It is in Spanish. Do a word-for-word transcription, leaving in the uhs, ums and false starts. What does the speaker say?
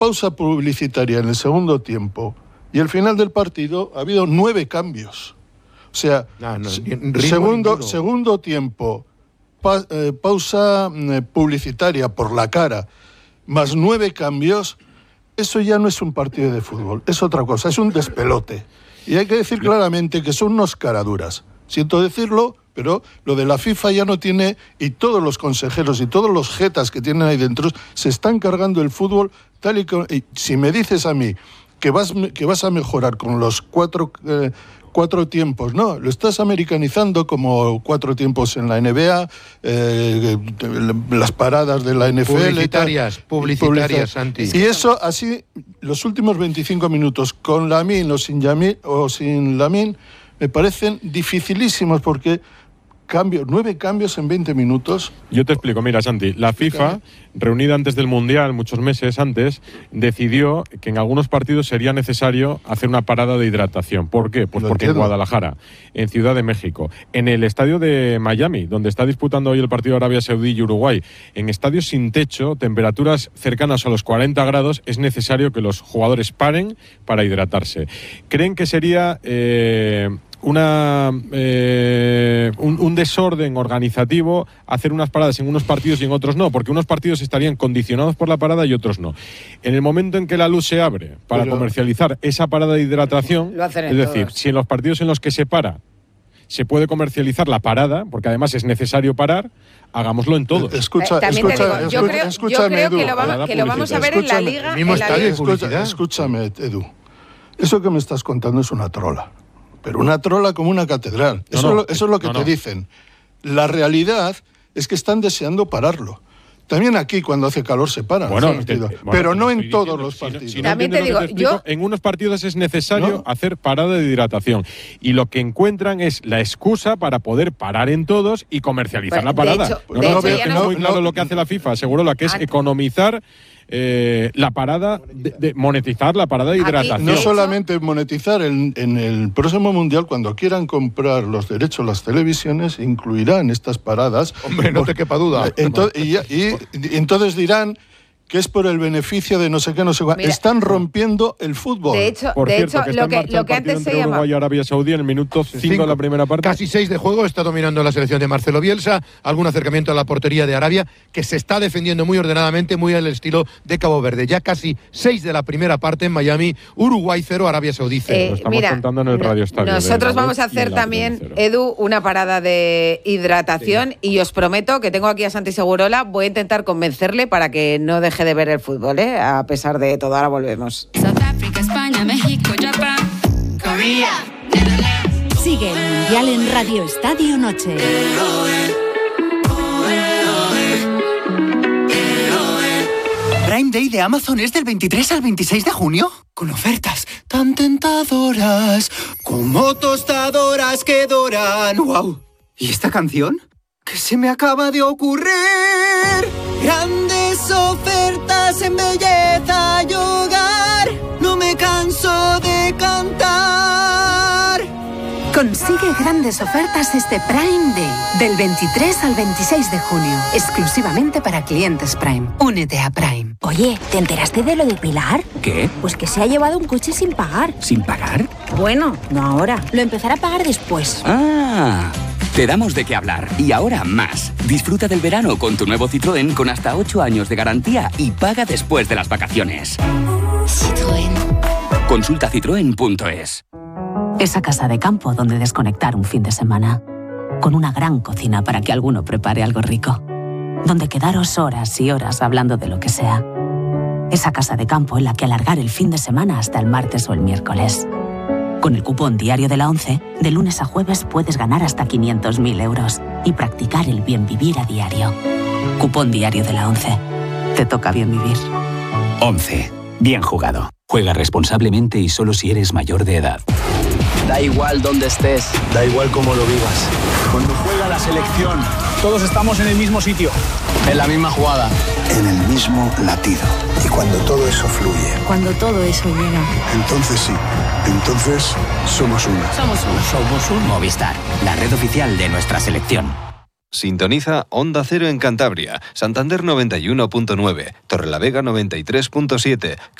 pausa publicitaria en el segundo tiempo y el final del partido ha habido nueve cambios. O sea, no, no, segundo, segundo tiempo, pa, eh, pausa eh, publicitaria por la cara, más nueve cambios, eso ya no es un partido de fútbol, es otra cosa, es un despelote. Y hay que decir claramente que son unos caraduras. Siento decirlo, pero lo de la FIFA ya no tiene, y todos los consejeros y todos los jetas que tienen ahí dentro se están cargando el fútbol tal y como... Y si me dices a mí que vas, que vas a mejorar con los cuatro... Eh, Cuatro tiempos, no, lo estás americanizando como cuatro tiempos en la N B A, eh, las paradas de la N F L. Publicitarias, tal, publicitarias, Santi. Y eso, así, los últimos veinticinco minutos, con Lamine o sin, Yamil, o sin Lamine, me parecen dificilísimos porque... Cambio, nueve cambios en veinte minutos. Yo te explico, mira, Santi, la FIFA, reunida antes del Mundial, muchos meses antes, decidió que en algunos partidos sería necesario hacer una parada de hidratación. ¿Por qué? Pues Lo porque entiendo. En Guadalajara, en Ciudad de México, en el estadio de Miami, donde está disputando hoy el partido de Arabia Saudí y Uruguay, en estadios sin techo, temperaturas cercanas a los cuarenta grados, es necesario que los jugadores paren para hidratarse. ¿Creen que sería... Eh, una eh, un, un desorden organizativo hacer unas paradas en unos partidos y en otros no, porque unos partidos estarían condicionados por la parada y otros no? En el momento en que la luz se abre para Pero, comercializar esa parada de hidratación, es decir, todos. Si en los partidos en los que se para se puede comercializar la parada, porque además es necesario parar, hagámoslo en todos. Escucha, eh, escucha, digo, yo creo, escúchame, yo creo Edu. Que lo, vamos, que lo vamos a ver escúchame, en la Liga. El mismo en la estadio Liga. Escucha, escúchame, Edu. Eso que me estás contando es una trola. Pero una trola como una catedral. Eso, no, no, es, lo, eso es lo que no, te no. dicen. La realidad es que están deseando pararlo. También aquí, cuando hace calor, se paran. Bueno, sí. te, bueno pero no en diciendo, todos los si partidos. No, si no También te digo, te explico, yo... En unos partidos es necesario ¿No? hacer parada de hidratación. Y lo que encuentran es la excusa para poder parar en todos y comercializar pues, la parada. De hecho, no, de no, hecho, veo ya que no, no es muy claro no, lo que hace la FIFA. Seguro lo que es economizar... Eh, la parada, de, de monetizar la parada de hidratación. No solamente monetizar, en, en el próximo Mundial, cuando quieran comprar los derechos, las televisiones, incluirán estas paradas. Hombre, no te quepa duda. Entonces, y, y, y entonces dirán que es por el beneficio de no sé qué, no sé cuál. Están rompiendo el fútbol. De hecho, por de cierto, hecho que lo que, lo que antes se llama... Uruguay y Arabia Saudí en el minuto cinco de la primera parte. Casi seis de juego, está dominando la selección de Marcelo Bielsa, algún acercamiento a la portería de Arabia, que se está defendiendo muy ordenadamente, muy al estilo de Cabo Verde. Ya casi seis de la primera parte en Miami, Uruguay cero, Arabia Saudí cero. Eh, Lo estamos mira, contando en el Radio Estadio. Nosotros vamos a hacer también, Edu, una parada de hidratación sí. Y os prometo que tengo aquí a Santi Segurola, voy a intentar convencerle para que no deje de ver el fútbol, ¿eh? A pesar de todo. Ahora volvemos. South Africa, España, México, Japón, Corea. Sigue el Mundial en Radio Estadio Noche. Prime Day de Amazon es del veintitrés al veintiséis de junio, con ofertas tan tentadoras como tostadoras que doran. ¡Wow! ¿Y esta canción? ¿Qué se me acaba de ocurrir? Grandes ofertas en belleza y hogar, no me canso de cantar. Consigue grandes ofertas este Prime Day, del veintitrés al veintiséis de junio, exclusivamente para clientes Prime. Únete a Prime. Oye, ¿te enteraste de lo de Pilar? ¿Qué? Pues que se ha llevado un coche sin pagar. ¿Sin pagar? Bueno, no ahora, lo empezará a pagar después. Ah... Te damos de qué hablar. Y ahora más. Disfruta del verano con tu nuevo Citroën con hasta ocho años de garantía y paga después de las vacaciones. Citroën. Consulta citroen punto es. Esa casa de campo donde desconectar un fin de semana. Con una gran cocina para que alguno prepare algo rico. Donde quedaros horas y horas hablando de lo que sea. Esa casa de campo en la que alargar el fin de semana hasta el martes o el miércoles. Con el cupón Diario de la ONCE, de lunes a jueves puedes ganar hasta quinientos mil euros y practicar el bien vivir a diario. Cupón Diario de la ONCE. Te toca bien vivir. ONCE. Bien jugado. Juega responsablemente y solo si eres mayor de edad. Da igual dónde estés, da igual cómo lo vivas. Cuando juega la selección, todos estamos en el mismo sitio, en la misma jugada, en el mismo latido. Y cuando todo eso fluye, cuando todo eso llega, entonces sí, entonces somos uno. Somos uno. Somos un Movistar, la red oficial de nuestra selección. Sintoniza Onda Cero en Cantabria, Santander noventa y uno punto nueve, Torrelavega noventa y tres punto siete,